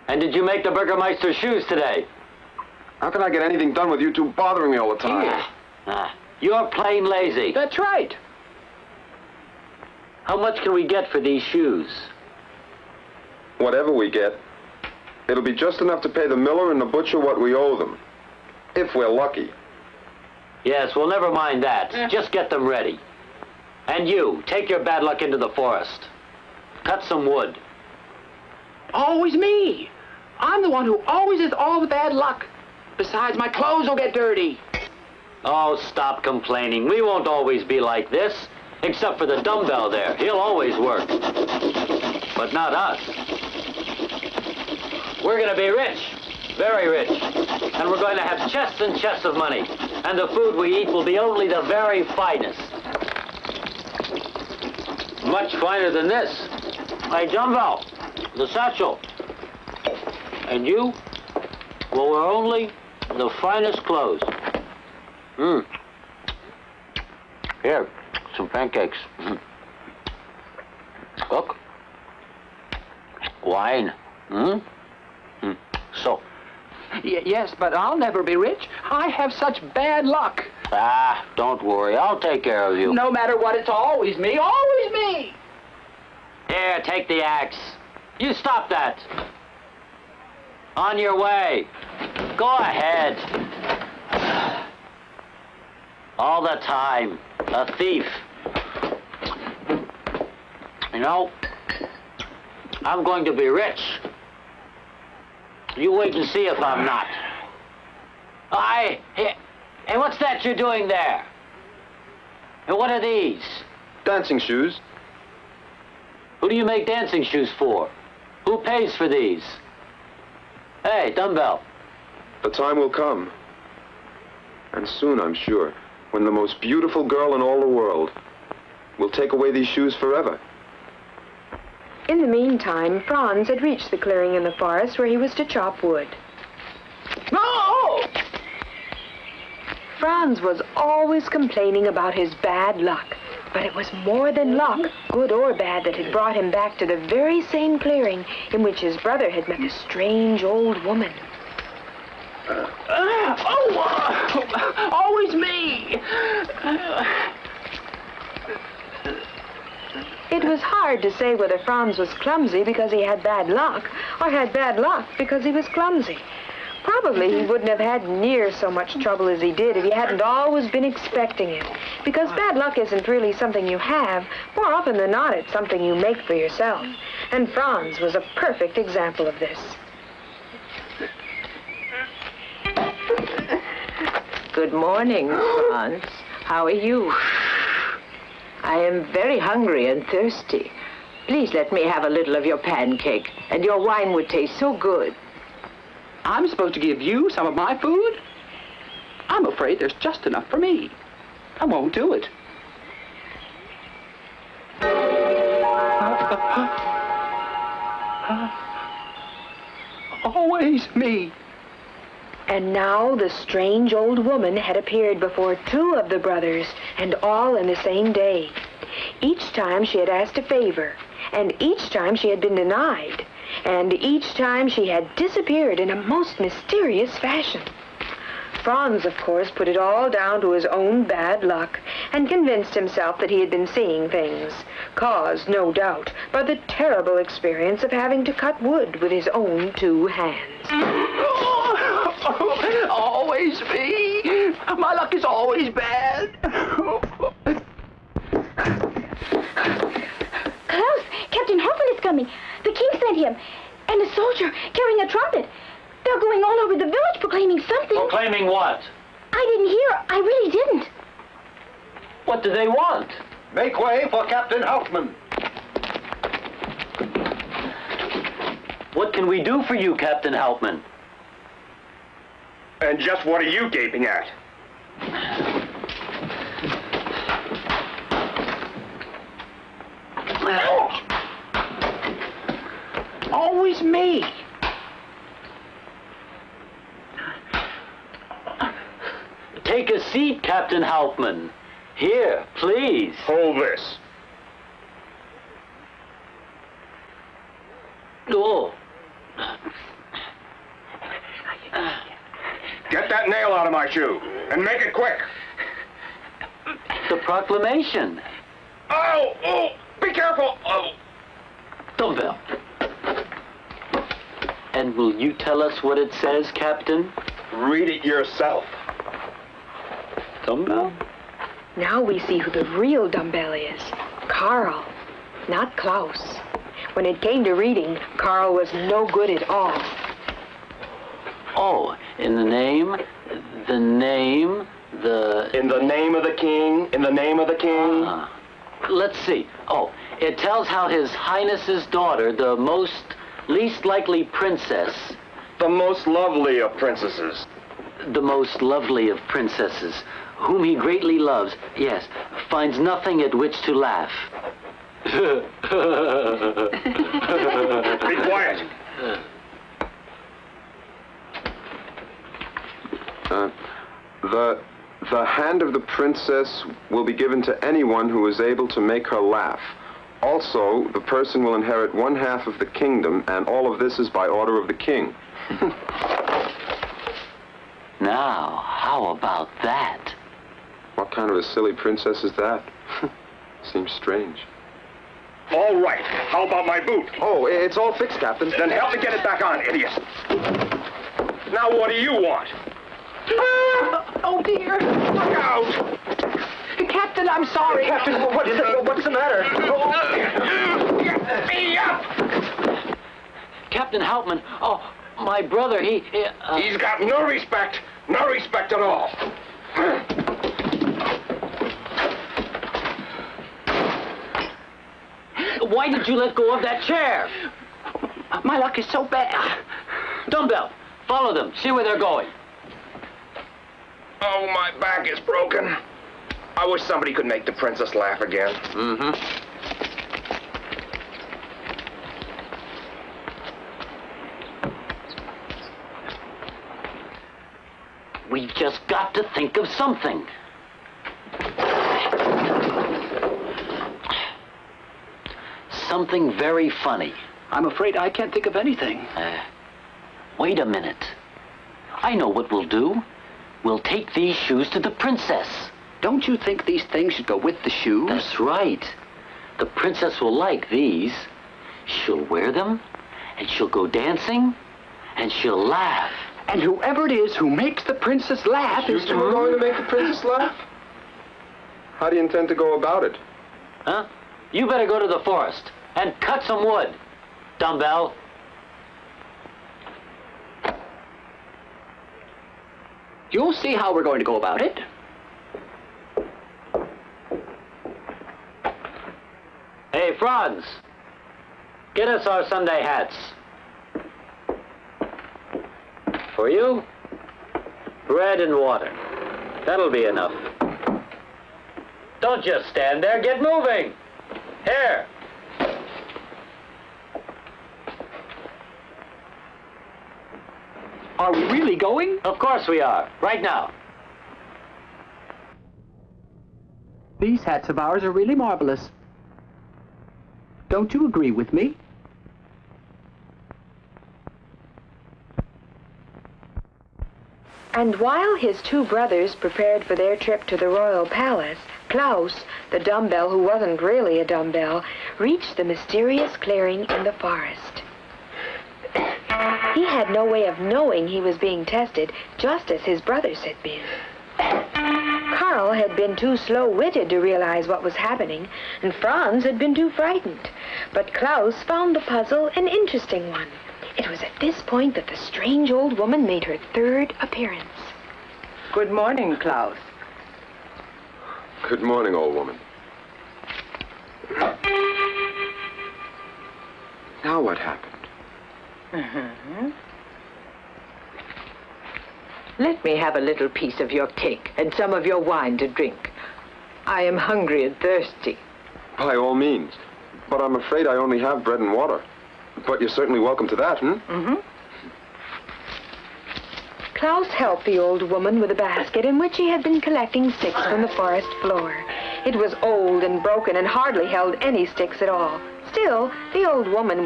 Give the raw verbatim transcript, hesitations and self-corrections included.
And did you make the Burgermeister shoes today? How can I get anything done with you two bothering me all the time? Yeah. Ah, you're plain lazy. That's right. How much can we get for these shoes? Whatever we get, it'll be just enough to pay the miller and the butcher what we owe them. If we're lucky. Yes, well, never mind that. Eh. Just get them ready. And you, take your bad luck into the forest. Cut some wood. Always me. I'm the one who always has all the bad luck. Besides, my clothes will get dirty. Oh, stop complaining. We won't always be like this. Except for the dumbbell there. He'll always work. But not us. We're going to be rich. Very rich. And we're going to have chests and chests of money. And the food we eat will be only the very finest. Much finer than this. Hey, dumbbell, the satchel. And you? Well, we're only the finest clothes. Mmm. Here, some pancakes. Mm. Look. Wine. Hmm? Mm. So. Y yes, but I'll never be rich. I have such bad luck. Ah, don't worry. I'll take care of you. No matter what, it's always me. Always me. Here, take the axe. You stop that. On your way. Go ahead. All the time. A thief. You know, I'm going to be rich. You wait and see if I'm not. I... Hey, hey, what's that you're doing there? And what are these? Dancing shoes. Who do you make dancing shoes for? Who pays for these? Hey, dumbbell. The time will come. And soon, I'm sure, when the most beautiful girl in all the world will take away these shoes forever. In the meantime, Franz had reached the clearing in the forest where he was to chop wood. No! Franz was always complaining about his bad luck, but it was more than luck, good or bad, that had brought him back to the very same clearing in which his brother had met the strange old woman. Uh, uh, oh, uh, always me! Uh, It was hard to say whether Franz was clumsy because he had bad luck, or had bad luck because he was clumsy. Probably he wouldn't have had near so much trouble as he did if he hadn't always been expecting it. Because bad luck isn't really something you have. More often than not, it's something you make for yourself. And Franz was a perfect example of this. Good morning, Franz. How are you? I am very hungry and thirsty. Please let me have a little of your pancake, and your wine would taste so good. I'm supposed to give you some of my food? I'm afraid there's just enough for me. I won't do it. Always me. And now the strange old woman had appeared before two of the brothers, and all in the same day. Each time she had asked a favor, and each time she had been denied, and each time she had disappeared in a most mysterious fashion. Franz, of course, put it all down to his own bad luck, and convinced himself that he had been seeing things, caused, no doubt, by the terrible experience of having to cut wood with his own two hands. Always me. My luck is always bad. Klaus, Captain Hoffman is coming. The king sent him. And a soldier carrying a trumpet. They're going all over the village proclaiming something. Proclaiming what? I didn't hear. I really didn't. What do they want? Make way for Captain Hoffman. What can we do for you, Captain Hoffman? And just what are you gaping at? Always me. Take a seat, Captain Hoffman. Here, please. Hold this. Oh. out of my shoe. And make it quick. The proclamation. Oh, oh, be careful. Oh. Dumbbell. And will you tell us what it says, Captain? Read it yourself. Dumbbell? Now we see who the real Dumbbell is. Carl, not Klaus. When it came to reading, Carl was no good at all. Oh, in the name, the name, the... In the name of the king, in the name of the king. Uh, let's see. Oh, it tells how His Highness's daughter, the most least likely princess, The most lovely of princesses. the most lovely of princesses, whom he greatly loves, yes, finds nothing at which to laugh. Be quiet. Uh, the, the hand of the princess will be given to anyone who is able to make her laugh. Also, the person will inherit one half of the kingdom, and all of this is by order of the king. Now, how about that? What kind of a silly princess is that? Seems strange. All right. How about my boot? Oh, it's all fixed, Captain. Then help me get it back on, idiot. Now what do you want? Oh, dear. Look out! Captain, I'm sorry. Captain, what's the, what's the matter? Get me up! Captain Hauptmann, oh, my brother, he... he, uh, He's got no respect. No respect at all. Why did you let go of that chair? My luck is so bad. Dumbbell, follow them. See where they're going. Oh, my back is broken. I wish somebody could make the princess laugh again. Mm-hmm. We've just got to think of something. Something very funny. I'm afraid I can't think of anything. Uh, wait a minute. I know what we'll do. We'll take these shoes to the princess. Don't you think these things should go with the shoes? That's right. The princess will like these. She'll wear them, and she'll go dancing, and she'll laugh. And whoever it is who makes the princess laugh You is... two are going to make the princess laugh? How do you intend to go about it? Huh? You better go to the forest and cut some wood, Dumbbell. You'll see how we're going to go about it. Hey, Franz, get us our Sunday hats. For you, bread and water. That'll be enough. Don't just stand there. Get moving. Here. Are we really going? Of course we are. Right now. These hats of ours are really marvelous. Don't you agree with me? And while his two brothers prepared for their trip to the royal palace, Klaus, the dumbbell who wasn't really a dumbbell, reached the mysterious clearing in the forest. He had no way of knowing he was being tested, just as his brothers had been. Carl had been too slow-witted to realize what was happening, and Franz had been too frightened. But Klaus found the puzzle an interesting one. It was at this point that the strange old woman made her third appearance. Good morning, Klaus. Good morning, old woman. Now what happened? Mm-hmm. Let me have a little piece of your cake and some of your wine to drink. I am hungry and thirsty. By all means. But I'm afraid I only have bread and water. But you're certainly welcome to that, hmm? Mm-hmm. Klaus helped the old woman with a basket in which he had been collecting sticks from the forest floor. It was old and broken and hardly held any sticks at all. Still, the old woman